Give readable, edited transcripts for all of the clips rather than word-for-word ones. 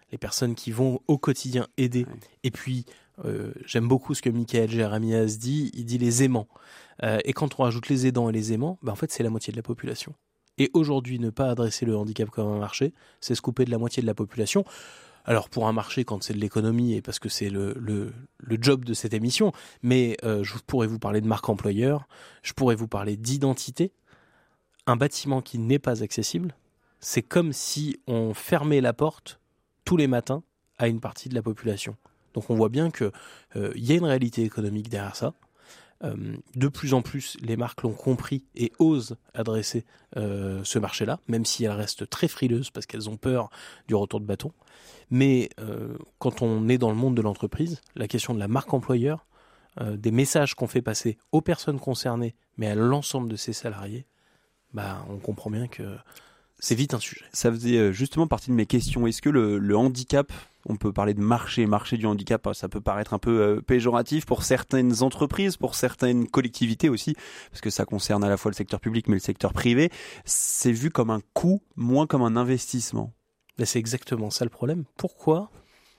les personnes qui vont au quotidien aider. Ouais. Et puis, j'aime beaucoup ce que Michael Jeremias dit, il dit les aimants. Et quand on rajoute les aidants et les aimants, en fait, c'est la moitié de la population. Et aujourd'hui, ne pas adresser le handicap comme un marché, c'est se couper de la moitié de la population. Alors, pour un marché, quand c'est de l'économie, et parce que c'est le job de cette émission, mais je pourrais vous parler de marque employeur, je pourrais vous parler d'identité. Un bâtiment qui n'est pas accessible, c'est comme si on fermait la porte tous les matins à une partie de la population. Donc on voit bien qu'il y a une réalité économique derrière ça. De plus en plus, les marques l'ont compris et osent adresser ce marché-là, même si elles restent très frileuses parce qu'elles ont peur du retour de bâton. Mais quand on est dans le monde de l'entreprise, la question de la marque employeur, des messages qu'on fait passer aux personnes concernées, mais à l'ensemble de ses salariés, on comprend bien que c'est vite un sujet. Ça faisait justement partie de mes questions. Est-ce que le handicap, on peut parler de marché du handicap, ça peut paraître un peu péjoratif pour certaines entreprises, pour certaines collectivités aussi, parce que ça concerne à la fois le secteur public mais le secteur privé, c'est vu comme un coût, moins comme un investissement. C'est exactement ça le problème. Pourquoi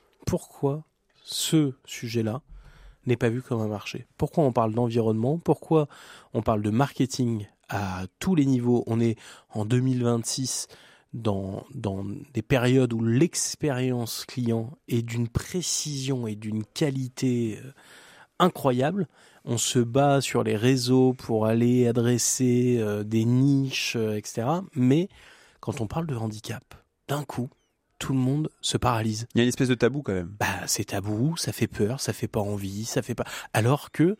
ce sujet-là n'est pas vu comme un marché? Pourquoi on parle d'environnement? Pourquoi on parle de marketing à tous les niveaux? On est en 2026 dans des périodes où l'expérience client est d'une précision et d'une qualité incroyable. On se bat sur les réseaux pour aller adresser des niches, etc. Mais quand on parle de handicap, d'un coup, tout le monde se paralyse. Il y a une espèce de tabou quand même. C'est tabou, ça fait peur, ça fait pas envie, ça fait pas... Alors que,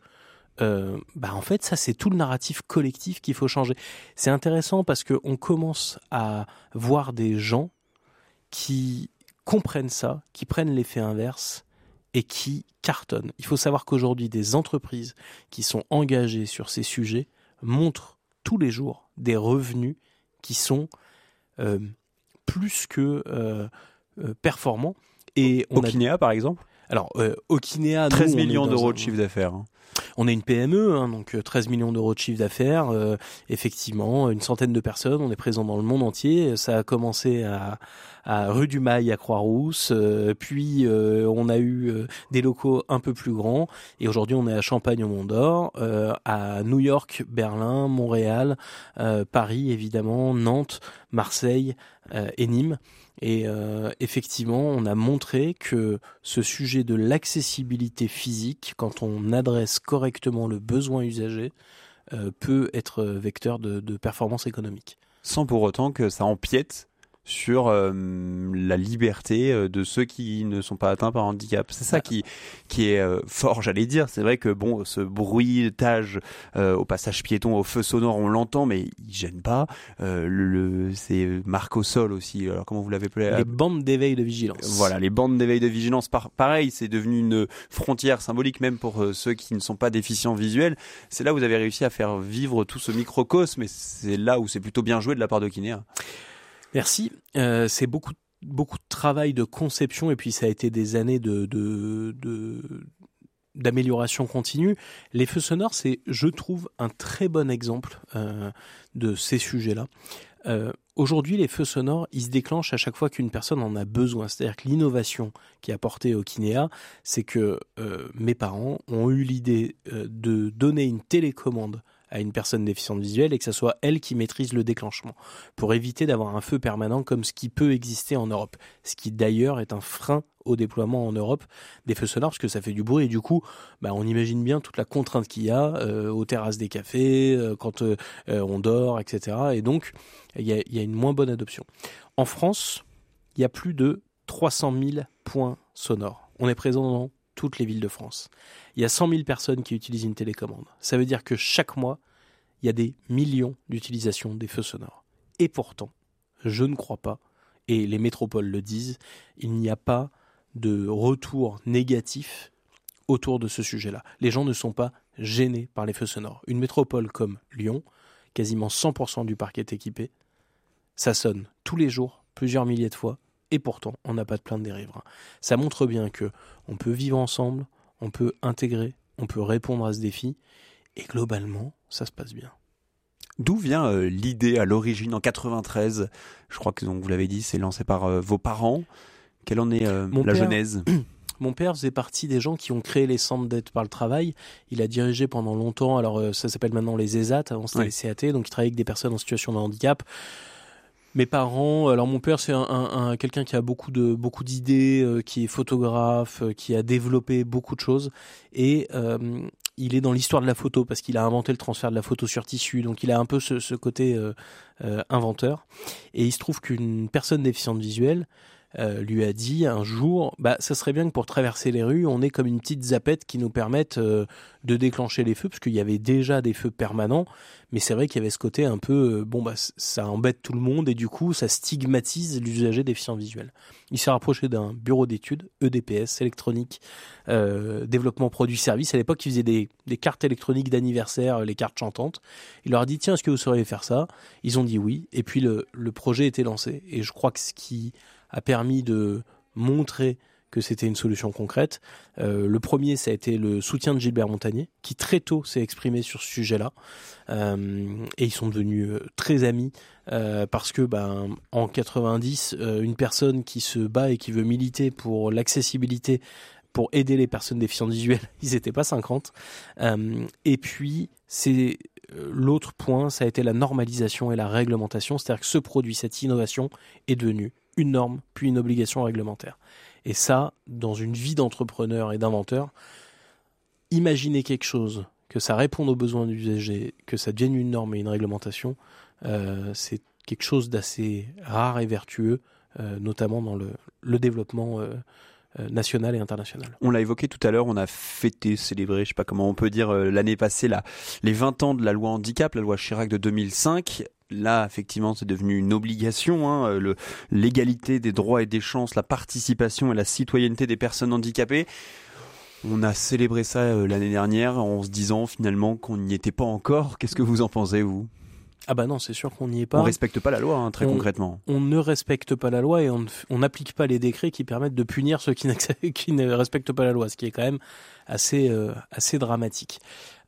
en fait, ça, c'est tout le narratif collectif qu'il faut changer. C'est intéressant parce qu'on commence à voir des gens qui comprennent ça, qui prennent l'effet inverse et qui cartonnent. Il faut savoir qu'aujourd'hui, des entreprises qui sont engagées sur ces sujets montrent tous les jours des revenus qui sont plus que performants. Et Okinea, par exemple. Alors, Okinea... 13 millions d'euros de chiffre d'affaires. On est une PME, donc 13 millions d'euros de chiffre d'affaires, effectivement, une centaine de personnes, on est présent dans le monde entier. Ça a commencé à Rue du Mail à Croix-Rousse, puis on a eu des locaux un peu plus grands, et aujourd'hui on est à Champagne au Mont-d'Or, à New York, Berlin, Montréal, Paris évidemment, Nantes, Marseille et Nîmes. Et effectivement, on a montré que ce sujet de l'accessibilité physique, quand on adresse correctement le besoin usager, peut être vecteur de performance économique. Sans pour autant que ça empiète sur la liberté de ceux qui ne sont pas atteints par handicap. C'est ça qui est fort, j'allais dire. C'est vrai que ce bruitage au passage piéton, au feu sonore, on l'entend, mais il gêne pas. C'est marque au sol aussi. Alors comment vous l'avez appelé? Les bandes d'éveil de vigilance. Voilà, les bandes d'éveil de vigilance. Pareil, c'est devenu une frontière symbolique même pour ceux qui ne sont pas déficients visuels. C'est là où vous avez réussi à faire vivre tout ce microcosme, et c'est là où c'est plutôt bien joué de la part d'Okinea. Merci. C'est beaucoup de travail de conception, et puis ça a été des années d'amélioration continue. Les feux sonores, c'est, je trouve, un très bon exemple de ces sujets-là. Aujourd'hui, les feux sonores, ils se déclenchent à chaque fois qu'une personne en a besoin. C'est-à-dire que l'innovation qui a apportée Okinea, c'est que mes parents ont eu l'idée de donner une télécommande à une personne déficiente visuelle et que ce soit elle qui maîtrise le déclenchement pour éviter d'avoir un feu permanent comme ce qui peut exister en Europe. Ce qui d'ailleurs est un frein au déploiement en Europe des feux sonores parce que ça fait du bruit et du coup on imagine bien toute la contrainte qu'il y a aux terrasses des cafés, quand on dort, etc. Et donc il y a une moins bonne adoption. En France, il y a plus de 300 000 points sonores. On est présent dans toutes les villes de France. Il y a 100 000 personnes qui utilisent une télécommande. Ça veut dire que chaque mois, il y a des millions d'utilisations des feux sonores. Et pourtant, je ne crois pas, et les métropoles le disent, il n'y a pas de retour négatif autour de ce sujet-là. Les gens ne sont pas gênés par les feux sonores. Une métropole comme Lyon, quasiment 100% du parc est équipé. Ça sonne tous les jours, plusieurs milliers de fois, et pourtant, on n'a pas de plainte des riverains. Ça montre bien que on peut vivre ensemble, on peut intégrer, on peut répondre à ce défi, et globalement, ça se passe bien. D'où vient l'idée à l'origine en 93? Je crois que, donc, vous l'avez dit, c'est lancé par vos parents. Quelle en est la genèse? Mon père faisait partie des gens qui ont créé les centres d'aide par le travail. Il a dirigé pendant longtemps, alors ça s'appelle maintenant les ESAT, avant c'était les CAT, donc il travaillait avec des personnes en situation de handicap. Mes parents, alors mon père c'est quelqu'un qui a beaucoup d'idées, qui est photographe, qui a développé beaucoup de choses et il est dans l'histoire de la photo parce qu'il a inventé le transfert de la photo sur tissu, donc il a un peu ce côté inventeur. Et il se trouve qu'une personne déficiente visuelle lui a dit un jour, ça serait bien que pour traverser les rues, on ait comme une petite zapette qui nous permette de déclencher les feux, parce qu'il y avait déjà des feux permanents, mais c'est vrai qu'il y avait ce côté un peu, ça embête tout le monde, et du coup, ça stigmatise l'usager déficient visuel. Il s'est rapproché d'un bureau d'études, EDPS, électronique, développement produits services. À l'époque, ils faisaient des cartes électroniques d'anniversaire, les cartes chantantes. Il leur a dit, tiens, est-ce que vous sauriez faire ça? Ils ont dit oui, et puis le projet était lancé. Et je crois que ce qui a permis de montrer que c'était une solution concrète. Le premier, ça a été le soutien de Gilbert Montagné, qui très tôt s'est exprimé sur ce sujet-là. Et ils sont devenus très amis, parce que en 90, une personne qui se bat et qui veut militer pour l'accessibilité, pour aider les personnes déficientes visuelles, ils n'étaient pas 50. Et puis, c'est l'autre point, ça a été la normalisation et la réglementation, c'est-à-dire que ce produit, cette innovation, est devenue une norme, puis une obligation réglementaire. Et ça, dans une vie d'entrepreneur et d'inventeur, imaginer quelque chose, que ça réponde aux besoins de l'usager, que ça devienne une norme et une réglementation, c'est quelque chose d'assez rare et vertueux, notamment dans le développement national et international. On l'a évoqué tout à l'heure, on a fêté, célébré, je sais pas comment on peut dire, l'année passée, les 20 ans de la loi handicap, la loi Chirac de 2005. Là, effectivement, c'est devenu une obligation, l'égalité des droits et des chances, la participation et la citoyenneté des personnes handicapées. On a célébré ça l'année dernière en se disant finalement qu'on n'y était pas encore. Qu'est-ce que vous en pensez, vous ? Ah non, c'est sûr qu'on n'y est pas. On respecte pas la loi, très concrètement. On ne respecte pas la loi et on n'applique pas les décrets qui permettent de punir ceux qui ne respectent pas la loi, ce qui est quand même assez dramatique.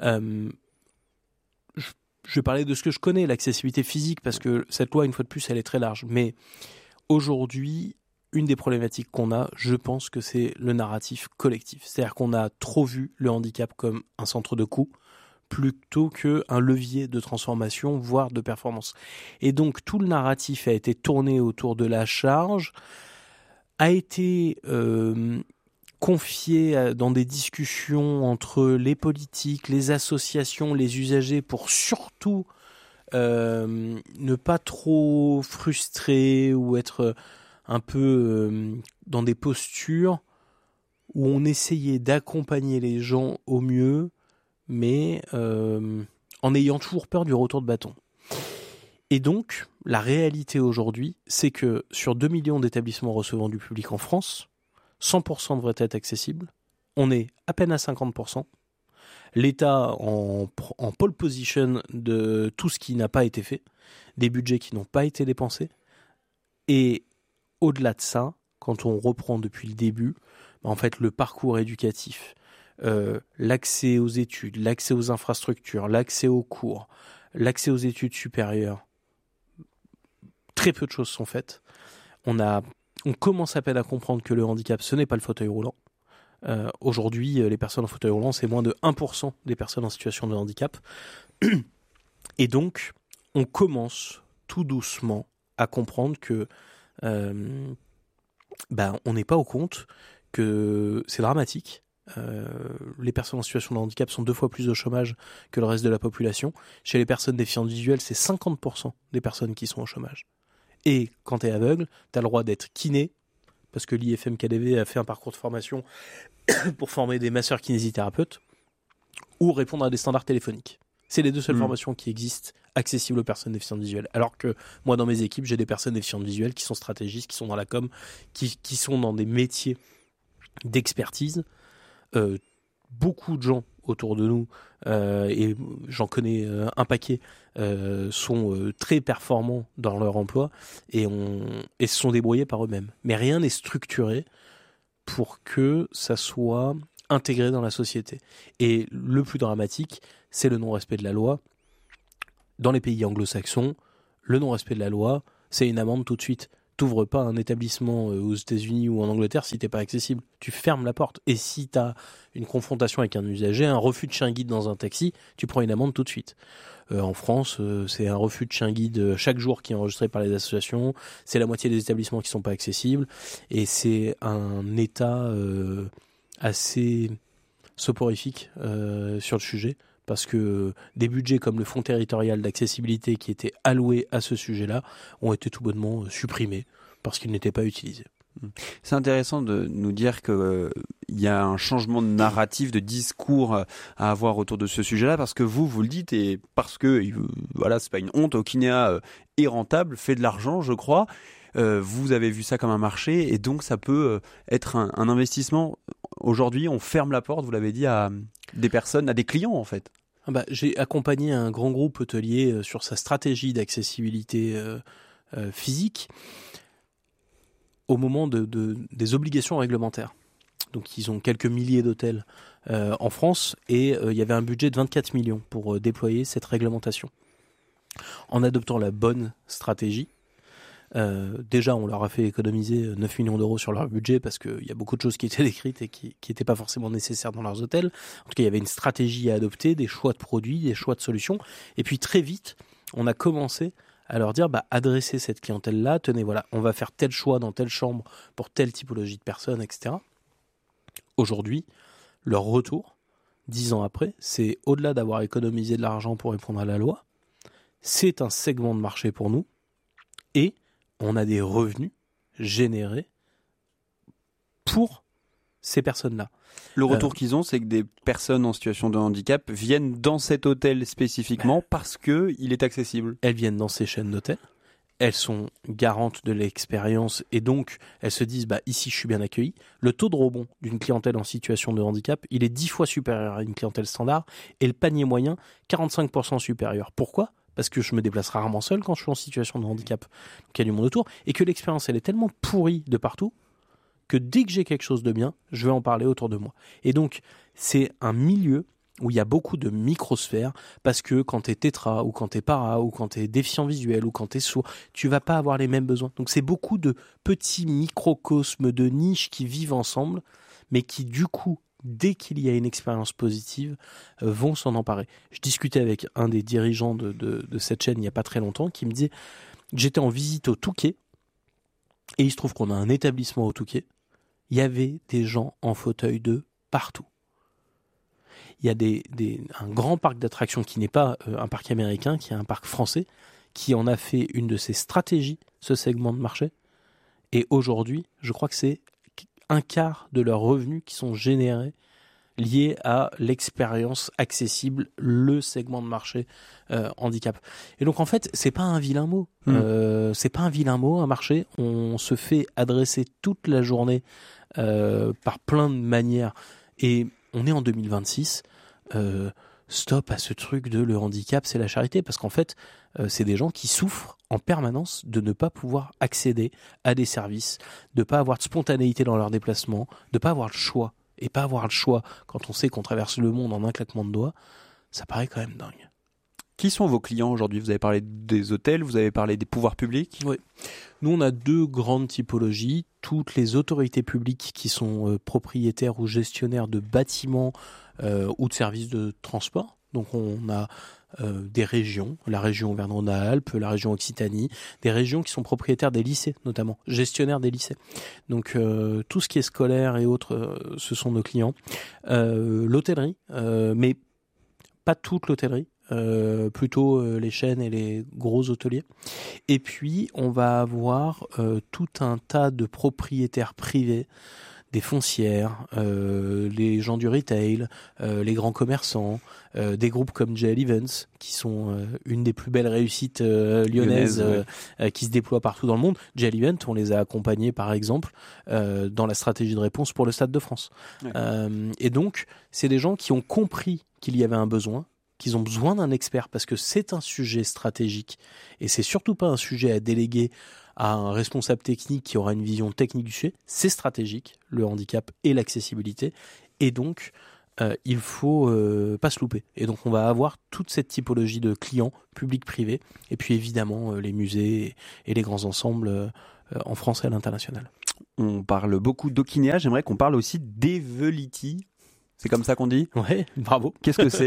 Je vais parler de ce que je connais, l'accessibilité physique, parce que cette loi, une fois de plus, elle est très large. Mais aujourd'hui, une des problématiques qu'on a, je pense que c'est le narratif collectif. C'est-à-dire qu'on a trop vu le handicap comme un centre de coût, plutôt qu'un levier de transformation, voire de performance. Et donc, tout le narratif a été tourné autour de la charge, a été confié dans des discussions entre les politiques, les associations, les usagers, pour surtout ne pas trop frustrer ou être un peu dans des postures où on essayait d'accompagner les gens au mieux, mais en ayant toujours peur du retour de bâton. Et donc, la réalité aujourd'hui, c'est que sur 2 millions d'établissements recevant du public en France, 100% devrait être accessible. On est à peine à 50%. L'État en pole position de tout ce qui n'a pas été fait, des budgets qui n'ont pas été dépensés. Et au-delà de ça, quand on reprend depuis le début, en fait, le parcours éducatif, l'accès aux études, l'accès aux infrastructures, l'accès aux cours, l'accès aux études supérieures, très peu de choses sont faites. On commence à peine à comprendre que le handicap, ce n'est pas le fauteuil roulant. Aujourd'hui, les personnes en fauteuil roulant, c'est moins de 1% des personnes en situation de handicap. Et donc, on commence tout doucement à comprendre que on n'est pas au compte, que c'est dramatique. Les personnes en situation de handicap sont 2 fois plus au chômage que le reste de la population. Chez les personnes déficientes visuelles, c'est 50% des personnes qui sont au chômage. Et quand tu es aveugle, tu as le droit d'être kiné, parce que l'IFM-KDV a fait un parcours de formation pour former des masseurs kinésithérapeutes, ou répondre à des standards téléphoniques. C'est les 2 seules formations qui existent accessibles aux personnes déficientes visuelles. Alors que moi, dans mes équipes, j'ai des personnes déficientes visuelles qui sont stratégistes, qui sont dans la com, qui sont dans des métiers d'expertise. Beaucoup de gens autour de nous, et j'en connais un paquet, sont très performants dans leur emploi et se sont débrouillés par eux-mêmes. Mais rien n'est structuré pour que ça soit intégré dans la société. Et le plus dramatique, c'est le non-respect de la loi. Dans les pays anglo-saxons, le non-respect de la loi, c'est une amende tout de suite. T'ouvres pas un établissement aux États-Unis ou en Angleterre si t'es pas accessible. Tu fermes la porte. Et si t'as une confrontation avec un usager, un refus de chien guide dans un taxi, tu prends une amende tout de suite. En France, c'est un refus de chien guide chaque jour qui est enregistré par les associations. C'est la moitié des établissements qui sont pas accessibles. Et c'est un état assez soporifique sur le sujet. Parce que des budgets comme le Fonds territorial d'accessibilité qui étaient alloués à ce sujet-là ont été tout bonnement supprimés parce qu'ils n'étaient pas utilisés. C'est intéressant de nous dire qu'il y a un changement de narratif, de discours à avoir autour de ce sujet-là, parce que vous le dites, et parce que voilà, c'est pas une honte, Okinéa est rentable, fait de l'argent, je crois. Vous avez vu ça comme un marché, et donc ça peut être un investissement. Aujourd'hui, on ferme la porte, vous l'avez dit, à des personnes, à des clients en fait. J'ai accompagné un grand groupe hôtelier sur sa stratégie d'accessibilité physique au moment des obligations réglementaires. Donc ils ont quelques milliers d'hôtels en France et il y avait un budget de 24 millions pour déployer cette réglementation. En adoptant la bonne stratégie, déjà on leur a fait économiser 9 millions d'euros sur leur budget parce qu'il y a beaucoup de choses qui étaient décrites et qui n'étaient pas forcément nécessaires dans leurs hôtels. En tout cas, il y avait une stratégie à adopter, des choix de produits, des choix de solutions. Et puis très vite, on a commencé à leur dire, adressez cette clientèle-là, tenez, voilà, on va faire tel choix dans telle chambre pour telle typologie de personnes, etc. Aujourd'hui, leur retour, 10 ans après, c'est au-delà d'avoir économisé de l'argent pour répondre à la loi, c'est un segment de marché pour nous et on a des revenus générés pour ces personnes-là. Le retour qu'ils ont, c'est que des personnes en situation de handicap viennent dans cet hôtel spécifiquement parce qu'il est accessible. Elles viennent dans ces chaînes d'hôtels, elles sont garantes de l'expérience et donc elles se disent ici je suis bien accueilli. Le taux de rebond d'une clientèle en situation de handicap, il est 10 fois supérieur à une clientèle standard et le panier moyen 45% supérieur. Pourquoi ? Parce que je me déplace rarement seul quand je suis en situation de handicap. Donc il y a du monde autour et que l'expérience elle est tellement pourrie de partout que dès que j'ai quelque chose de bien, je vais en parler autour de moi. Et donc, c'est un milieu où il y a beaucoup de microsphères, parce que quand t'es tétra, ou quand t'es para, ou quand t'es déficient visuel, ou quand t'es sourd, tu vas pas avoir les mêmes besoins. Donc c'est beaucoup de petits microcosmes de niches qui vivent ensemble, mais qui du coup, dès qu'il y a une expérience positive, vont s'en emparer. Je discutais avec un des dirigeants de cette chaîne il n'y a pas très longtemps, qui me disait, j'étais en visite au Touquet, et il se trouve qu'on a un établissement au Touquet. Il y avait des gens en fauteuil de partout. Il y a un grand parc d'attractions qui n'est pas un parc américain, qui est un parc français, qui en a fait une de ses stratégies, ce segment de marché. Et aujourd'hui, je crois que c'est un quart de leurs revenus qui sont générés liés à l'expérience accessible, le segment de marché handicap. Et donc en fait, c'est pas un vilain mot. C'est pas un vilain mot, un marché. On se fait adresser toute la journée par plein de manières. Et on est en 2026. Stop à ce truc de le handicap, c'est la charité. Parce qu'en fait, c'est des gens qui souffrent en permanence de ne pas pouvoir accéder à des services, de ne pas avoir de spontanéité dans leurs déplacements, de ne pas avoir le choix. Et pas avoir le choix quand on sait qu'on traverse le monde en un claquement de doigts, ça paraît quand même dingue. Qui sont vos clients aujourd'hui ? Vous avez parlé des hôtels, vous avez parlé des pouvoirs publics. Oui. Nous, on a deux grandes typologies. Toutes les autorités publiques qui sont propriétaires ou gestionnaires de bâtiments ou de services de transport. Donc on a des régions, la région Auvergne-Rhône-Alpes, la région Occitanie, des régions qui sont propriétaires des lycées notamment, gestionnaires des lycées. Donc tout ce qui est scolaire et autres, ce sont nos clients. L'hôtellerie, mais pas toute l'hôtellerie, plutôt les chaînes et les gros hôteliers. Et puis on va avoir tout un tas de propriétaires privés, des foncières, les gens du retail, les grands commerçants, des groupes comme JL Events, qui sont une des plus belles réussites lyonnaises qui se déploient partout dans le monde. JL Events, on les a accompagnés par exemple dans la stratégie de réponse pour le Stade de France. Ouais. Et donc, c'est des gens qui ont compris qu'il y avait un besoin, qu'ils ont besoin d'un expert parce que c'est un sujet stratégique et c'est surtout pas un sujet à déléguer à un responsable technique qui aura une vision technique du sujet. C'est stratégique, le handicap et l'accessibilité, et donc il faut pas se louper. Et donc on va avoir toute cette typologie de clients publics privés, et puis évidemment les musées et les grands ensembles en France et à l'international. On parle beaucoup d'Okinea, j'aimerais qu'on parle aussi d'Evelity. C'est comme ça qu'on dit ? Ouais, bravo. Qu'est-ce que c'est ?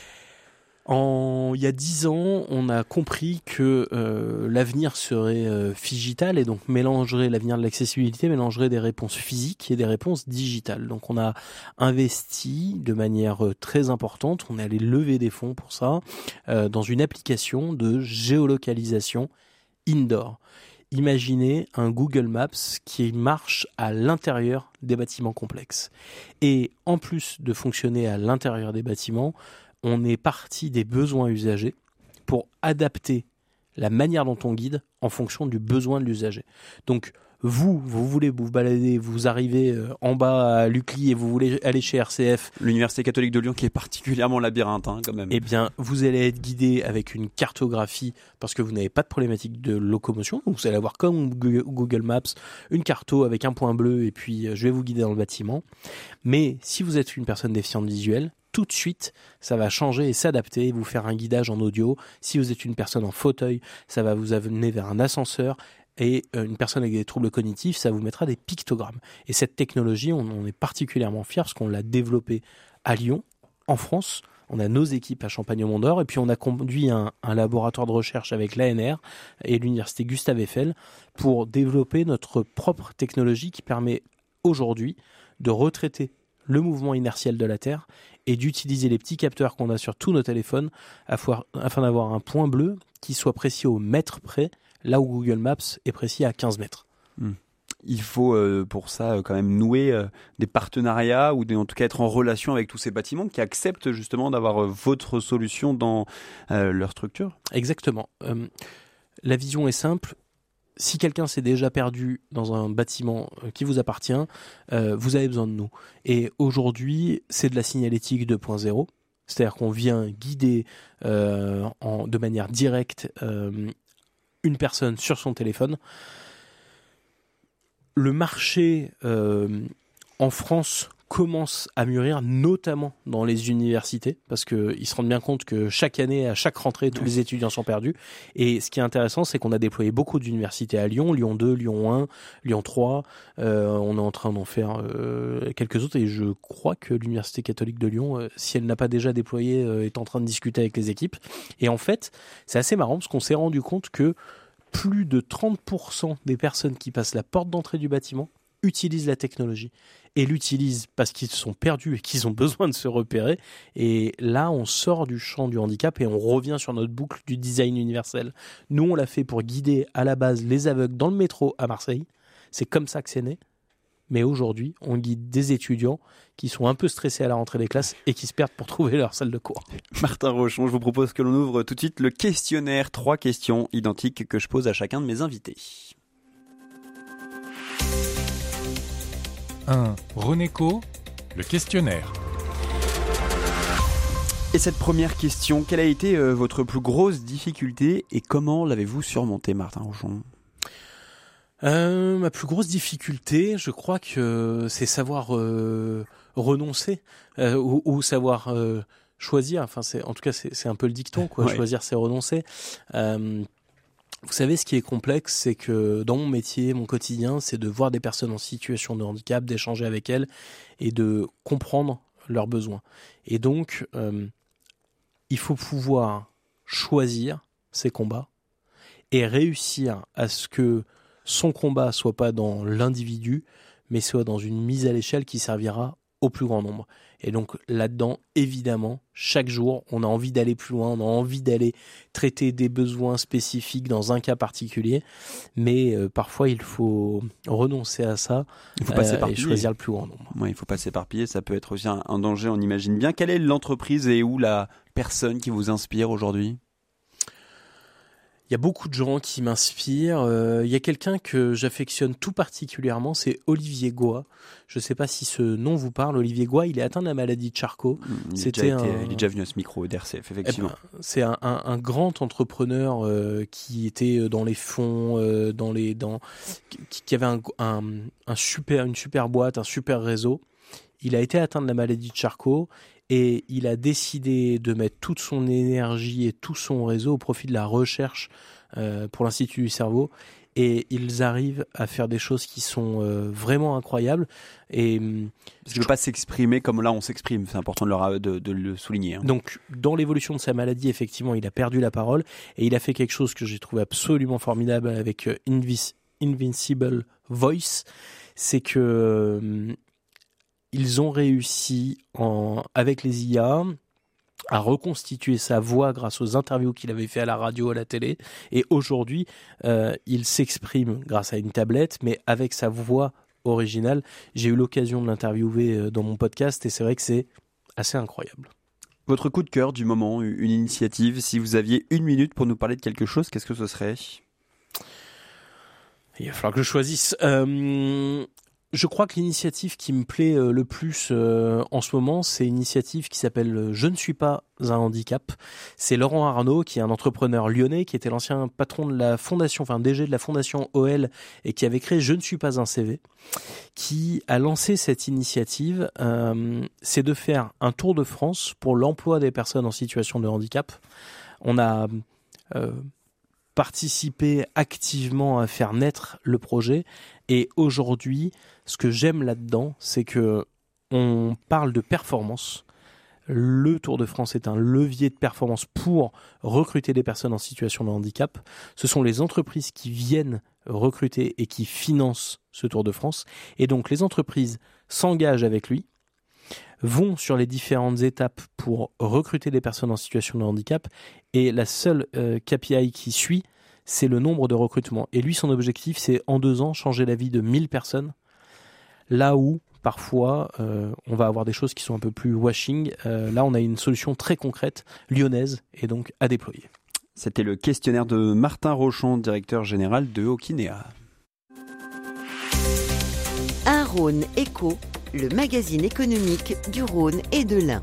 Il y a 10 ans, on a compris que l'avenir serait phygital et donc l'avenir de l'accessibilité mélangerait des réponses physiques et des réponses digitales. Donc on a investi de manière très importante, on est allé lever des fonds pour ça, dans une application de géolocalisation indoor. Imaginez un Google Maps qui marche à l'intérieur des bâtiments complexes. Et en plus de fonctionner à l'intérieur des bâtiments, on est parti des besoins usagers pour adapter la manière dont on guide en fonction du besoin de l'usager. Donc, vous voulez vous balader, vous arrivez en bas à Lucly et vous voulez aller chez RCF. L'Université catholique de Lyon qui est particulièrement labyrinthe, quand même. Eh bien, vous allez être guidé avec une cartographie parce que vous n'avez pas de problématique de locomotion. Vous allez avoir comme Google Maps une carto avec un point bleu et puis je vais vous guider dans le bâtiment. Mais si vous êtes une personne déficiente visuelle, tout de suite, ça va changer et s'adapter, vous faire un guidage en audio. Si vous êtes une personne en fauteuil, ça va vous amener vers un ascenseur. Et une personne avec des troubles cognitifs, ça vous mettra des pictogrammes. Et cette technologie, on est particulièrement fiers parce qu'on l'a développée à Lyon, en France. On a nos équipes à Champagne-Mont-d'Or et puis on a conduit un laboratoire de recherche avec l'ANR et l'université Gustave Eiffel pour développer notre propre technologie qui permet aujourd'hui de retraiter le mouvement inertiel de la Terre et d'utiliser les petits capteurs qu'on a sur tous nos téléphones afin d'avoir un point bleu qui soit précis au mètre près, là où Google Maps est précis à 15 mètres. Il faut pour ça quand même nouer des partenariats ou en tout cas être en relation avec tous ces bâtiments qui acceptent justement d'avoir votre solution dans leur structure. Exactement. La vision est simple. Si quelqu'un s'est déjà perdu dans un bâtiment qui vous appartient, vous avez besoin de nous. Et aujourd'hui, c'est de la signalétique 2.0. C'est-à-dire qu'on vient guider de manière directe une personne sur son téléphone. Le marché en France commence à mûrir, notamment dans les universités, parce qu'ils se rendent bien compte que chaque année, à chaque rentrée, tous les étudiants sont perdus. Et ce qui est intéressant, c'est qu'on a déployé beaucoup d'universités à Lyon, Lyon 2, Lyon 1, Lyon 3. On est en train d'en faire quelques autres, et je crois que l'Université catholique de Lyon, si elle n'a pas déjà déployé, est en train de discuter avec les équipes. Et en fait, c'est assez marrant, parce qu'on s'est rendu compte que plus de 30% des personnes qui passent la porte d'entrée du bâtiment utilisent la technologie et l'utilisent parce qu'ils sont perdus et qu'ils ont besoin de se repérer. Et là, on sort du champ du handicap et on revient sur notre boucle du design universel. Nous, on l'a fait pour guider à la base les aveugles dans le métro à Marseille. C'est comme ça que c'est né. Mais aujourd'hui, on guide des étudiants qui sont un peu stressés à la rentrée des classes et qui se perdent pour trouver leur salle de cours. Martin Rochon, je vous propose que l'on ouvre tout de suite le questionnaire. 3 questions identiques que je pose à chacun de mes invités. 1. Renéco, le questionnaire. Et cette première question, quelle a été votre plus grosse difficulté et comment l'avez-vous surmontée, Martin Rochon ? Ma plus grosse difficulté, je crois que c'est savoir renoncer ou savoir choisir. Enfin, en tout cas, c'est un peu le dicton, quoi. Ouais. Choisir, c'est renoncer. Vous savez, ce qui est complexe, c'est que dans mon métier, mon quotidien, c'est de voir des personnes en situation de handicap, d'échanger avec elles et de comprendre leurs besoins. Et donc, il faut pouvoir choisir ses combats et réussir à ce que son combat soit pas dans l'individu, mais soit dans une mise à l'échelle qui servira au plus grand nombre. Et donc là-dedans, évidemment, chaque jour, on a envie d'aller plus loin, on a envie d'aller traiter des besoins spécifiques dans un cas particulier, mais parfois il faut renoncer à ça et choisir le plus grand nombre. Ouais, il faut pas s'éparpiller, ça peut être aussi un danger, on imagine bien. Quelle est l'entreprise et où la personne qui vous inspire aujourd'hui ? Il y a beaucoup de gens qui m'inspirent. Il y a quelqu'un que j'affectionne tout particulièrement, c'est Olivier Goy. Je ne sais pas si ce nom vous parle. Olivier Goy, il est atteint de la maladie de Charcot. Il est déjà venu à ce micro d'RCF, effectivement. C'est un grand entrepreneur qui était dans les fonds, qui avait une super boîte, un super réseau. Il a été atteint de la maladie de Charcot. Et il a décidé de mettre toute son énergie et tout son réseau au profit de la recherche pour l'Institut du cerveau. et ils arrivent à faire des choses qui sont vraiment incroyables. Et parce qu'il ne veut pas s'exprimer comme là on s'exprime, c'est important de le souligner. Hein. Donc, dans l'évolution de sa maladie, effectivement, il a perdu la parole et il a fait quelque chose que j'ai trouvé absolument formidable avec Invincible Voice, c'est que ils ont réussi avec les IA à reconstituer sa voix grâce aux interviews qu'il avait fait à la radio, à la télé, et aujourd'hui, il s'exprime grâce à une tablette, mais avec sa voix originale. J'ai eu l'occasion de l'interviewer dans mon podcast, et c'est vrai que c'est assez incroyable. Votre coup de cœur du moment, une initiative, si vous aviez 1 minute pour nous parler de quelque chose, qu'est-ce que ce serait ? Il va falloir que je choisisse. Je crois que l'initiative qui me plaît le plus en ce moment, c'est une initiative qui s'appelle « Je ne suis pas un handicap ». C'est Laurent Arnaud, qui est un entrepreneur lyonnais, qui était l'ancien patron de la fondation, enfin DG de la fondation OL, et qui avait créé « Je ne suis pas un CV », qui a lancé cette initiative. C'est de faire un tour de France pour l'emploi des personnes en situation de handicap. On a participé activement à faire naître le projet, et aujourd'hui, ce que j'aime là-dedans, c'est que on parle de performance. Le Tour de France est un levier de performance pour recruter des personnes en situation de handicap. Ce sont les entreprises qui viennent recruter et qui financent ce Tour de France. Et donc les entreprises s'engagent avec lui, vont sur les différentes étapes pour recruter des personnes en situation de handicap. Et la seule KPI qui suit, c'est le nombre de recrutements. Et lui, son objectif, c'est en 2 ans, changer la vie de 1000 personnes. Là où, parfois, on va avoir des choses qui sont un peu plus washing. Là, on a une solution très concrète, lyonnaise, et donc à déployer. C'était le questionnaire de Martin Rochon, directeur général de Okinea. Un Rhône Éco, le magazine économique du Rhône et de l'Ain.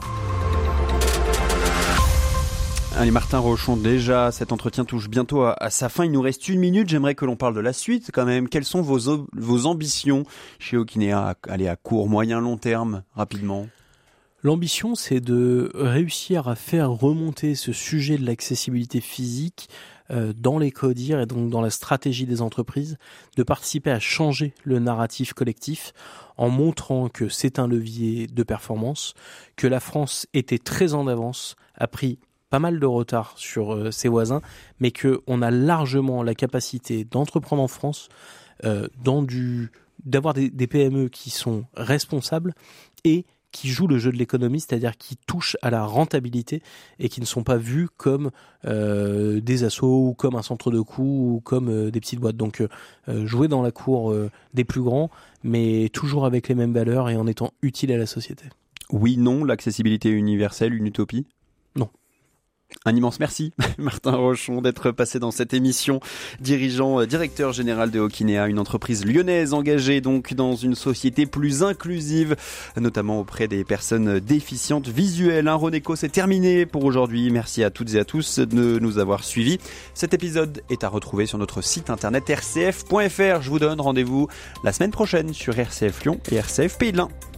Allez, Martin Rochon, déjà, cet entretien touche bientôt à sa fin. Il nous reste 1 minute. J'aimerais que l'on parle de la suite quand même. Quelles sont vos ambitions chez Okinea, à court, moyen, long terme, rapidement ? L'ambition, c'est de réussir à faire remonter ce sujet de l'accessibilité physique dans les CODIR et donc dans la stratégie des entreprises, de participer à changer le narratif collectif en montrant que c'est un levier de performance, que la France était très en avance, a pris pas mal de retard sur ses voisins, mais qu'on a largement la capacité d'entreprendre en France, d'avoir des PME qui sont responsables et qui jouent le jeu de l'économie, c'est-à-dire qui touchent à la rentabilité et qui ne sont pas vus comme des assos ou comme un centre de coûts ou comme des petites boîtes. Donc jouer dans la cour des plus grands, mais toujours avec les mêmes valeurs et en étant utile à la société. Oui, non, l'accessibilité universelle, une utopie ? Non. Un immense merci, Martin Rochon, d'être passé dans cette émission. Directeur général de Okinea, une entreprise lyonnaise engagée donc dans une société plus inclusive, notamment auprès des personnes déficientes visuelles. Un Rhône Éco, c'est terminé pour aujourd'hui. Merci à toutes et à tous de nous avoir suivis. Cet épisode est à retrouver sur notre site internet rcf.fr. Je vous donne rendez-vous la semaine prochaine sur RCF Lyon et RCF Pays de l'Ain.